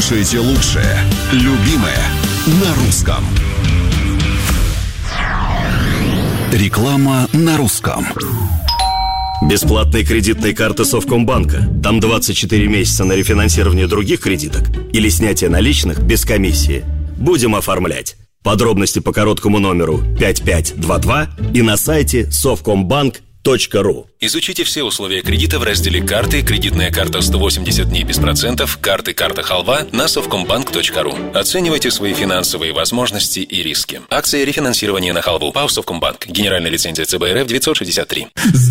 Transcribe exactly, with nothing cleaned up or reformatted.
Слушайте лучшее. Любимое на русском. Реклама на русском. Бесплатные кредитные карты Совкомбанка. Там двадцать четыре месяца на рефинансирование других кредиток или снятие наличных без комиссии. Будем оформлять. Подробности по короткому номеру пять пять два два и на сайте совкомбанк точка ру. Изучите все условия кредита в разделе «Карты», кредитная карта сто восемьдесят дней без процентов, карты, карта халва на совкомбанк точка ру. Оценивайте свои финансовые возможности и риски. Акция рефинансирования на халву. ПАО «Совкомбанк». Генеральная лицензия ЦБ РФ девятьсот шестьдесят три.